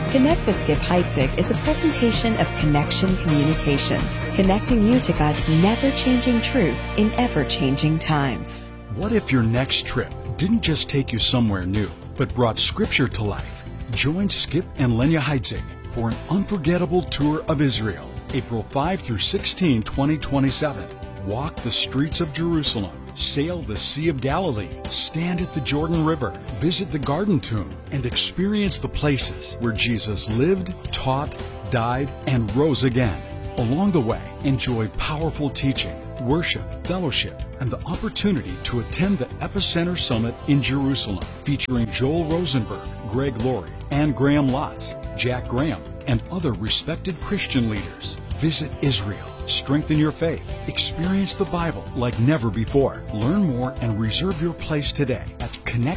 Connect with Skip Heitzig is a presentation of Connection Communications, connecting you to God's never-changing truth in ever-changing times. What if your next trip didn't just take you somewhere new, but brought Scripture to life? Join Skip and Lenya Heitzig for an unforgettable tour of Israel, April 5 through 16, 2027. Walk the streets of Jerusalem, sail the Sea of Galilee, stand at the Jordan River, visit the Garden Tomb, and experience the places where Jesus lived, taught, died, and rose again. Along the way, enjoy powerful teaching, worship, fellowship, and the opportunity to attend the Epicenter Summit in Jerusalem, featuring Joel Rosenberg, Greg Laurie, and Graham Lotz, Jack Graham, and other respected Christian leaders. Visit Israel. Strengthen your faith. Experience the Bible like never before. Learn more and reserve your place today at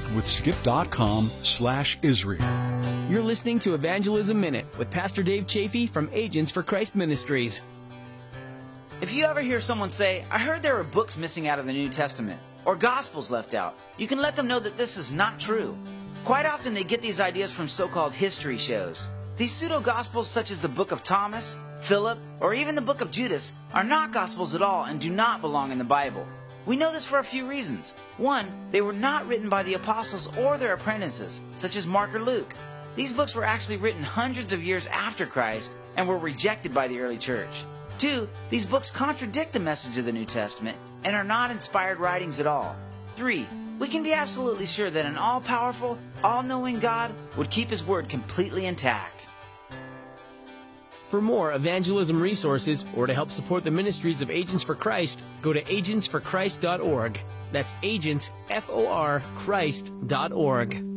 connectwithskip.com/Israel. You're listening to Evangelism Minute with Pastor Dave Chafee from Agents for Christ Ministries. If you ever hear someone say, "I heard there were books missing out of the New Testament," or Gospels left out, you can let them know that this is not true. Quite often they get these ideas from so-called history shows. These pseudo-Gospels, such as the Book of Thomas, Philip, or even the Book of Judas, are not Gospels at all and do not belong in the Bible. We know this for a few reasons. One, they were not written by the apostles or their apprentices, such as Mark or Luke. These books were actually written hundreds of years after Christ and were rejected by the early church. Two, these books contradict the message of the New Testament and are not inspired writings at all. Three, we can be absolutely sure that an all-powerful, all-knowing God would keep His Word completely intact. For more evangelism resources or to help support the ministries of Agents for Christ, go to agentsforchrist.org. That's agents, F-O-R, Christ.org.